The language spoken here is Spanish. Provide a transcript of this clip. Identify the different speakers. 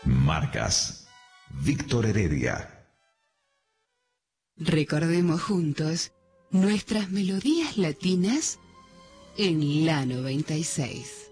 Speaker 1: Marcas. Víctor Heredia.
Speaker 2: Recordemos juntos nuestras melodías latinas en la 96.